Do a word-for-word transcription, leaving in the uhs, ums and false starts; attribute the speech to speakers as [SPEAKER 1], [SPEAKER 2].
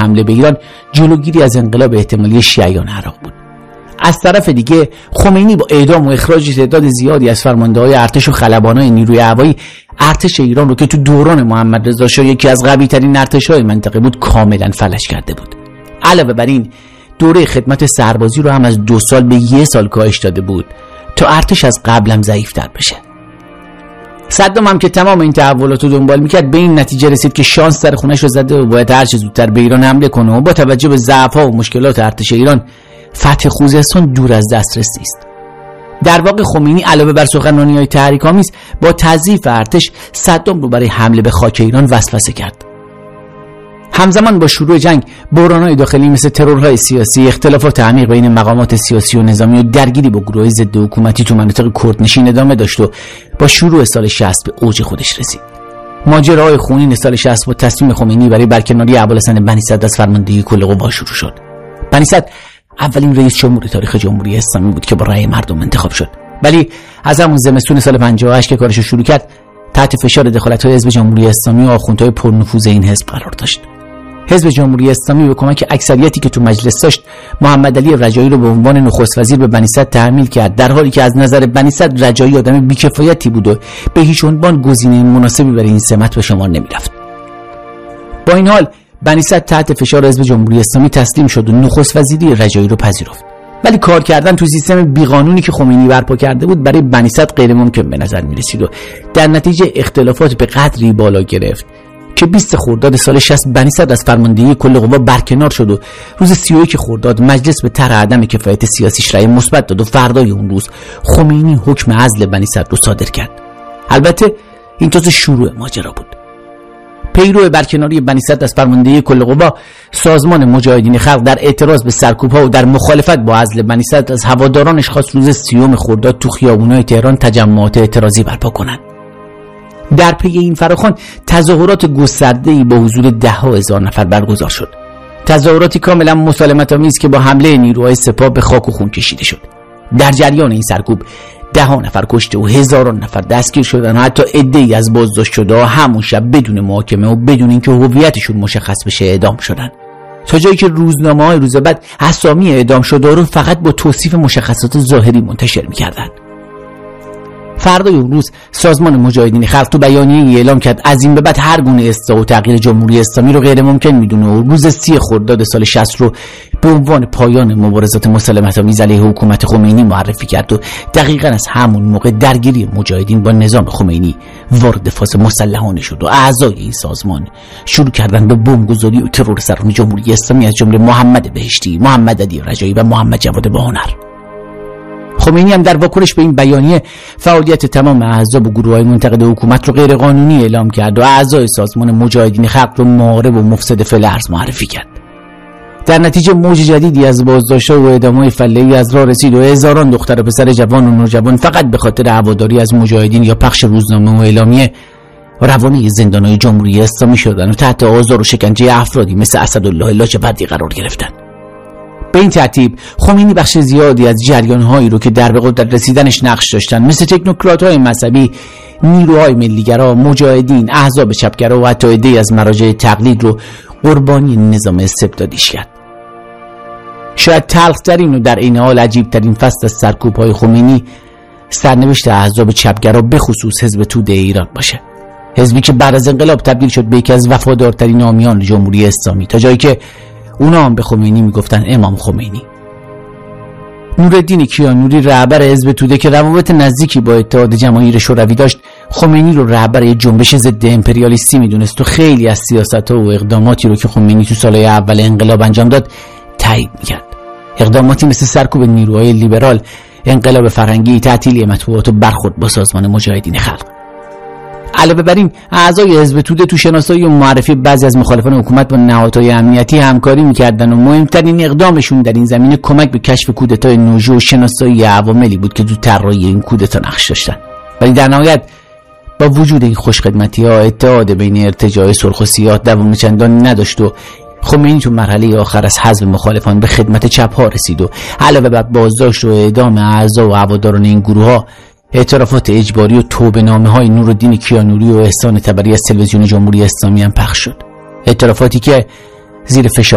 [SPEAKER 1] حمله به ایران جلوگیری از انقلاب احتمالی شیعیان عراق بود. از طرف دیگه خمینی با اعدام و اخراج تعداد زیادی از فرمانده‌های ارتش و خلبانای نیروی هوایی ارتش ایران رو که تو دوران محمد رضا شاه یکی از قوی‌ترین ارتش‌های منطقه بود کاملا فلج کرده بود. علاوه بر این دوره خدمت سربازی رو هم از دو سال به یک سال کاهش داده بود تا ارتش از قبلم ضعیف‌تر بشه. صدام هم که تمام این تحولات رو دنبال میکرد به این نتیجه رسید که شانس در خونش رو زده و باید هر چه زودتر به ایران حمله کنه و با توجه به ضعف‌ها و مشکلات ارتش ایران فتح خوزستان دور از دسترس نیست. در واقع خمینی علاوه بر سخنرانی‌های تحریک‌آمیز با تضعیف ارتش صدام رو برای حمله به خاک ایران وسوسه کرد. همزمان با شروع جنگ بحران‌های داخلی مثل ترورهای سیاسی، اختلافات عمیق بین مقامات سیاسی و نظامی و درگیری با گروه‌های ضد حکومتی تو مناطق کردنشین ادامه داشت و با شروع سال شصت به اوج خودش رسید. ماجراهای خونین سال شصت با تصمیم خمینی برای برکناری ابوالحسن بنی صدر از فرماندهی کل قوا شروع شد. بنی صدر اولین رئیس جمهور تاریخ جمهوری اسلامی بود که با رأی مردم انتخاب شد، ولی از همون زمستون سال پنجاه و هشت که کارش شروع کرد تحت فشار دخالت‌های حزب جمهوری اسلامی و آخوندهای پرنفوذ این حزب قرار داشت. حزب جمهوری اسلامی به کمک اکثریتی که تو مجلس داشت محمد علی رجایی رو به عنوان نخست وزیر به بنی صدر تحمیل کرد، در حالی که از نظر بنی صدر رجایی آدم بی‌کفایتی بود و به هیچ عنوان گزینه مناسبی برای این سمت به شمار نمی‌رفت. با این حال بنی صدر تحت فشار حزب جمهوری اسلامی تسلیم شد و نخست وزیری رجایی رو پذیرفت، ولی کار کردن تو سیستم بیقانونی که خمینی برپا کرده بود برای بنی صدر غیر ممکن به نظر می‌رسید و در نتیجه اختلافات به قدری بالا گرفت که بیست خرداد سال شصت بنی صدر از فرماندهی کل قوا برکنار شد و روز سی و یک خرداد مجلس به طرح عدم کفایت سیاسیش رأی مثبت داد و فردای اون روز خمینی حکم عزل بنی صدر رو صادر کرد. البته این تازه شروع ماجرا بود. پیرو برکناری بنی صدر از فرماندهی کل قوا، سازمان مجاهدین خلق در اعتراض به سرکوب‌ها و در مخالفت با عزل بنی صدر از هوادارانش خواست روز سیوم خرداد تو خیابون‌های تهران تجمعات اعتراضی برپا کنند. در پی این فراخوان تظاهرات گسترده‌ای با حضور ده‌ها هزار نفر برگزار شد. تظاهراتی کاملا مسالمت‌آمیز که با حمله نیروهای سپاه به خاک و خون کشیده شد. در جریان این سرکوب ده ها نفر کشته و هزاران نفر دستگیر شدند و حتی عده‌ای از بازداشت شده‌ها همون شب بدون محاکمه و بدون اینکه هویتشون مشخص بشه اعدام شدند. تا جایی که روزنامه‌های روز بعد اسامی اعدام شده رو فقط با توصیف مشخصات ظاهری منتشر می‌کردند. فردای اون روز سازمان مجاهدین خلق تو بیانیه‌ای اعلام کرد از این به بعد هر گونه اصلاح و تغییر جمهوری اسلامی رو غیر ممکن میدونه و روز سی خرداد سال شصت رو به عنوان پایان مبارزات مسالمت‌آمیز علیه حکومت خمینی معرفی کرد و دقیقاً از همون موقع درگیری مجاهدین با نظام خمینی وارد فاز مسلحانه شد و اعضای این سازمان شروع کردن به بمبگذاری و ترور سران جمهوری اسلامی از جمله محمد بهشتی، محمد علی رجایی و محمد جواد باهنر. خمینی هم در واکنش به این بیانیه فعالیت تمام احزاب و گروه‌های منتقد حکومت رو غیر قانونی اعلام کرد و اعضای سازمان مجاهدین خلق رو محارب و مفسد فعل ارض معرفی کرد. در نتیجه موج جدیدی از بازداشت‌ها و اعدام‌های فله‌ای از راه رسید و هزاران دختر و پسر جوان و نوجوان فقط به خاطر هواداری از مجاهدین یا پخش روزنامه و اعلامیه روانه زندان‌های جمهوری اسلامی شدند و تحت آزار و شکنجه افرادی مثل اسدالله لاجوردی قرار گرفتند. به این ترتیب خمینی بخش زیادی از جریان‌هایی رو که در به قدرت رسیدنش نقش داشتن مثل تکنوکرات‌های مذهبی، نیروهای ملیگرا، مجاهدین، احزاب چپگرا و حتی عده‌ای از مراجع تقلید رو قربانی نظام استبدادیش کرد. شاید تلخ‌ترین و در این حال عجیب‌ترین فصل از سرکوب‌های خمینی سرنوشت احزاب چپگرا به خصوص حزب توده ایران باشه. حزبی که بعد از انقلاب تبدیل شد به یکی از وفادارترین حامیان جمهوری اسلامی تا جایی که اونا هم به خمینی میگفتن امام خمینی. نورالدین کیانوری رهبر حزب توده که روابط نزدیکی با اتحاد جماهیر شوروی داشت، خمینی رو رهبر یه جنبش ضد امپریالیستی میدونست و خیلی از سیاست‌ها و اقداماتی رو که خمینی تو سالهای اول انقلاب انجام داد تایید میکرد. اقداماتی مثل سرکوب نیروهای لیبرال، انقلاب فرهنگی، تعطیلی مطبوعات و برخورد با سازمان مجاهدین خلق. علاوه بر این اعضای حزب توده تو شناسایی و معرفی بعضی از مخالفان حکومت با نهادهای امنیتی همکاری میکردن و مهمترین اقدامشون در این زمینه کمک به کشف کودتای نوژه و شناسایی عواملی بود که تو طراحی این کودتا نقش داشتن. ولی در نهایت با وجود این خوشخدمتی‌ها اتحاد بین ارتجاع سرخ و سیاه دوام چندانی نداشت و خمینی تو مرحله آخر از حزب مخالفان به خدمت چپ‌ها رسید و علاوه بر بازداشت و اعدام اعضا و هواداران این گروه‌ها، اعترافات اجباری و توبه‌نامه‌های نورالدین کیانوری و احسان طبری از تلویزیون جمهوری اسلامی هم پخش شد. اعترافاتی که زیر فشار